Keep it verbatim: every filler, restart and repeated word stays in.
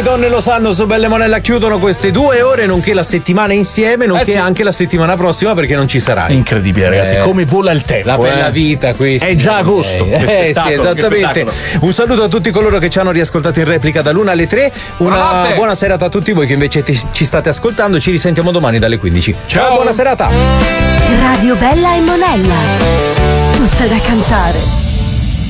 le donne lo sanno, su Belle Monella chiudono queste due ore, nonché la settimana insieme, nonché eh sì. anche la settimana prossima perché non ci sarai. Incredibile, ragazzi, eh, come vola il tempo. La bella eh. vita questa. È già agosto. Eh, eh sì, esattamente. Un saluto a tutti coloro che ci hanno riascoltato in replica dall'una alle tre. Una Buonanotte. Buona serata a tutti voi che invece ti, ci state ascoltando. Ci risentiamo domani dalle quindici. Ciao, Ciao buona serata. Radio Bella e Monella. Tutta da cantare.